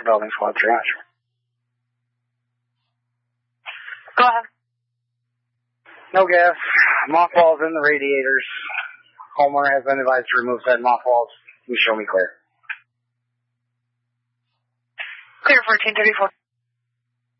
for building flood 3. Go ahead. No gas. Mothballs in the radiators. Homeowner has been advised to remove said mothballs. You show me clear. Clear for 1434.